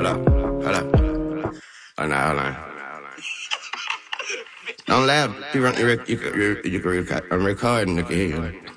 Hold up. Hold up. Oh, no, hold on. Don't laugh. You can record. I'm recording. You can hear you.